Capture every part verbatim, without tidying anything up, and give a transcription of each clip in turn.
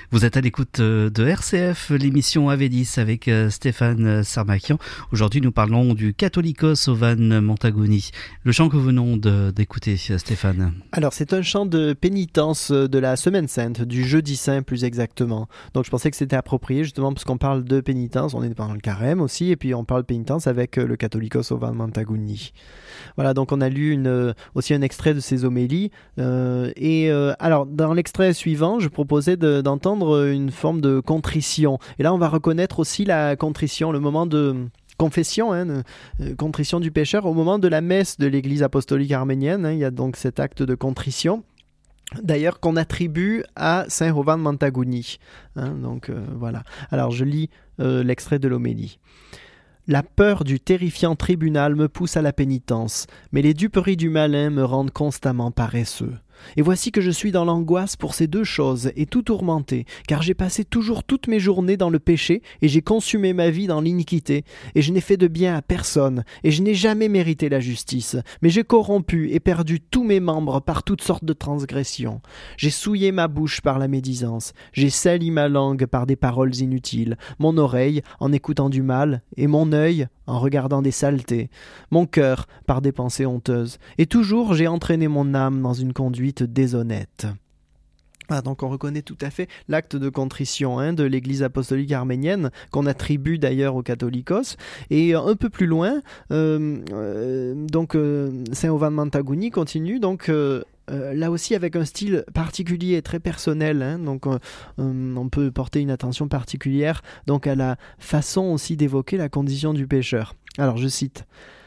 Vous êtes à l'écoute de R C F, l'émission A V dix avec Stéphane Sarmakian. Aujourd'hui, nous parlons du Catholicos Ovan Montaguni. Le chant que vous venons de, d'écouter, Stéphane. Alors, c'est un chant de pénitence de la Semaine Sainte, du Jeudi Saint plus exactement. Donc, je pensais que c'était approprié justement parce qu'on parle de pénitence, on est dans le carême aussi, et puis on parle de pénitence avec le Catholicos Ovan Montaguni. Voilà, donc on a lu une, aussi un extrait de ses homélies. Euh, et euh, alors, dans l'extrait suivant, je proposais de, d'entendre une forme de contrition. Et là, on va reconnaître aussi la contrition, le moment de confession, hein, euh, contrition du pécheur, au moment de la messe de l'Église apostolique arménienne. Hein, il y a donc cet acte de contrition. D'ailleurs, qu'on attribue à Saint Ovan Montaguni. Hein, donc euh, voilà. Alors, je lis euh, l'extrait de l'homélie. La peur du terrifiant tribunal me pousse à la pénitence, mais les duperies du malin me rendent constamment paresseux. Et voici que je suis dans l'angoisse pour ces deux choses, et tout tourmenté, car j'ai passé toujours toutes mes journées dans le péché, et j'ai consumé ma vie dans l'iniquité, et je n'ai fait de bien à personne, et je n'ai jamais mérité la justice, mais j'ai corrompu et perdu tous mes membres par toutes sortes de transgressions. J'ai souillé ma bouche par la médisance, j'ai sali ma langue par des paroles inutiles, mon oreille en écoutant du mal, et mon œil en regardant des saletés, mon cœur par des pensées honteuses, et toujours j'ai entraîné mon âme dans une conduite déshonnête. Ah, donc on reconnaît tout à fait l'acte de contrition hein, de l'Église apostolique arménienne, qu'on attribue d'ailleurs aux catholicos. Et un peu plus loin, euh, euh, donc euh, Saint Ovan Montaguni continue donc euh, Euh, là aussi avec un style particulier, très personnel, hein, donc euh, on peut porter une attention particulière donc à la façon aussi d'évoquer la condition du pécheur. Alors je cite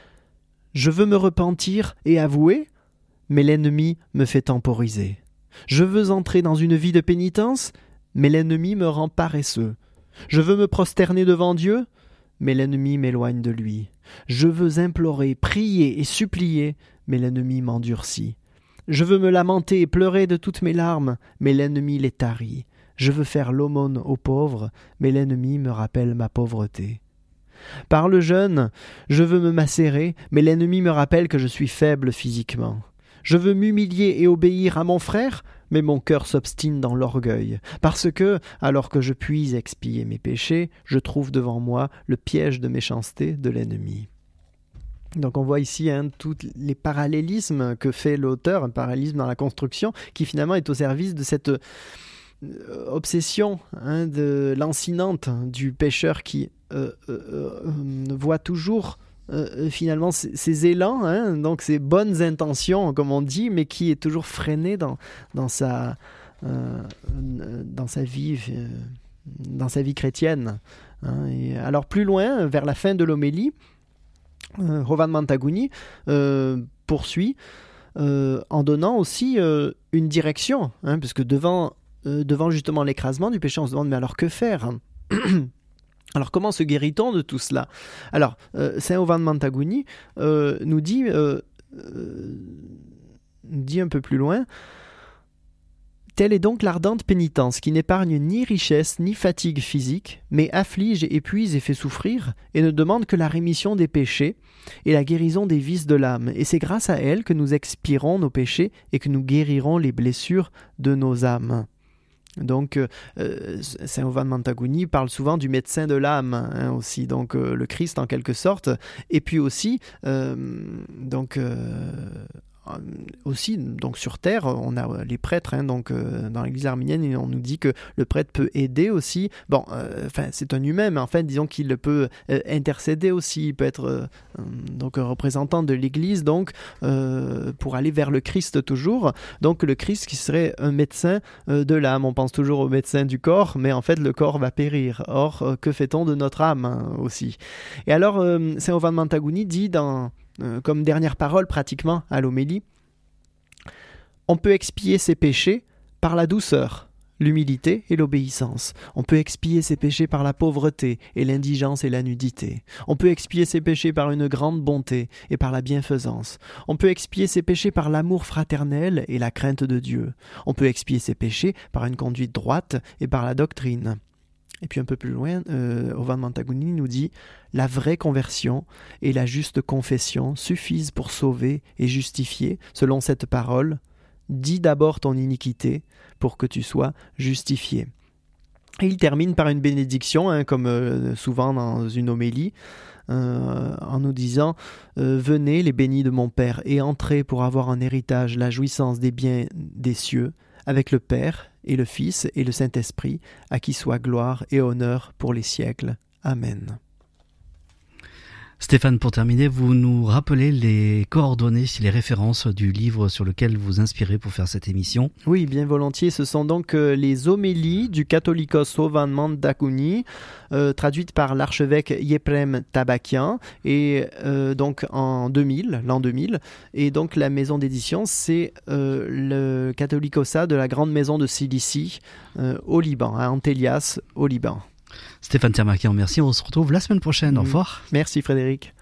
« Je veux me repentir et avouer, mais l'ennemi me fait temporiser. Je veux entrer dans une vie de pénitence, mais l'ennemi me rend paresseux. Je veux me prosterner devant Dieu, mais l'ennemi m'éloigne de lui. Je veux implorer, prier et supplier, mais l'ennemi m'endurcit. Je veux me lamenter et pleurer de toutes mes larmes, mais l'ennemi les tarit. Je veux faire l'aumône aux pauvres, mais l'ennemi me rappelle ma pauvreté. Par le jeûne, je veux me macérer, mais l'ennemi me rappelle que je suis faible physiquement. Je veux m'humilier et obéir à mon frère, mais mon cœur s'obstine dans l'orgueil, parce que, alors que je puis expier mes péchés, je trouve devant moi le piège de méchanceté de l'ennemi. » Donc on voit ici hein, tous les parallélismes que fait l'auteur, un parallélisme dans la construction, qui finalement est au service de cette euh, obsession hein, de lancinante du pécheur qui euh, euh, euh, voit toujours euh, finalement ces, ces élans, hein, donc ces bonnes intentions comme on dit, mais qui est toujours freiné dans, dans, sa, euh, dans sa vie euh, dans sa vie chrétienne. Hein. Et alors plus loin, vers la fin de l'homélie, Euh, Ovan Montaguni euh, poursuit euh, en donnant aussi euh, une direction, hein, puisque devant, euh, devant justement l'écrasement du péché, on se demande mais alors que faire hein. Alors comment se guérit-on de tout cela? Alors euh, Saint Ovan Montaguni euh, nous dit, euh, euh, nous dit un peu plus loin. Telle est donc l'ardente pénitence qui n'épargne ni richesse ni fatigue physique, mais afflige, épuise et fait souffrir, et ne demande que la rémission des péchés et la guérison des vices de l'âme. Et c'est grâce à elle que nous expirons nos péchés et que nous guérirons les blessures de nos âmes. Donc, euh, Saint Ovan Montaguni parle souvent du médecin de l'âme hein, aussi, donc euh, le Christ en quelque sorte, et puis aussi, euh, donc... Euh, aussi donc sur terre on a les prêtres hein, donc euh, dans l'église arménienne on nous dit que le prêtre peut aider aussi bon enfin euh, c'est un humain mais en fait disons qu'il peut euh, intercéder aussi il peut être euh, donc un représentant de l'église donc euh, pour aller vers le Christ toujours donc le Christ qui serait un médecin euh, de l'âme on pense toujours au médecin du corps mais en fait le corps va périr or euh, que fait-on de notre âme hein, aussi et alors euh, Saint Ovan Montaguni dit dans Euh, comme dernière parole pratiquement à l'homélie, on peut expier ses péchés par la douceur, l'humilité et l'obéissance. On peut expier ses péchés par la pauvreté et l'indigence et la nudité. On peut expier ses péchés par une grande bonté et par la bienfaisance. On peut expier ses péchés par l'amour fraternel et la crainte de Dieu. On peut expier ses péchés par une conduite droite et par la doctrine. Et puis un peu plus loin, euh, Ovan Montaguni nous dit « La vraie conversion et la juste confession suffisent pour sauver et justifier, selon cette parole, dis d'abord ton iniquité pour que tu sois justifié. » Et il termine par une bénédiction, hein, comme euh, souvent dans une homélie, euh, en nous disant euh, « Venez, les bénis de mon Père, et entrez pour avoir en héritage la jouissance des biens des cieux, avec le Père et le Fils et le Saint-Esprit, à qui soit gloire et honneur pour les siècles. Amen. » Stéphane, pour terminer, vous nous rappelez les coordonnées, les références du livre sur lequel vous inspirez pour faire cette émission? Oui, bien volontiers. Ce sont donc euh, les homélies du Catholicos Jovan Montagouni, euh, traduites par l'archevêque Yeprem Tabakian, et euh, donc en deux mille, l'an deux mille. Et donc la maison d'édition, c'est euh, le Catholicosa de la Grande Maison de Cilicie euh, au Liban, à Antélias, au Liban. Stéphane Sarmakian, merci. On se retrouve la semaine prochaine. Au revoir. Merci Frédéric.